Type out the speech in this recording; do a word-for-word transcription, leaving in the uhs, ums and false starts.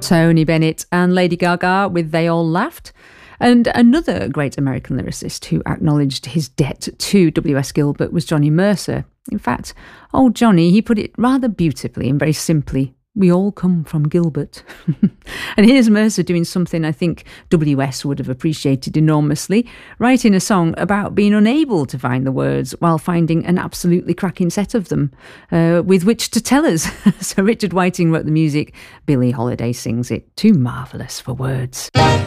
Tony Bennett and Lady Gaga with They All Laughed. And another great American lyricist who acknowledged his debt to W S Gilbert was Johnny Mercer. In fact, old Johnny, he put it rather beautifully and very simply: we all come from Gilbert. And here's Mercer doing something I think W S would have appreciated enormously, writing a song about being unable to find the words while finding an absolutely cracking set of them, uh, with which to tell us. So Richard Whiting wrote the music, Billie Holiday sings it. Too marvellous for words.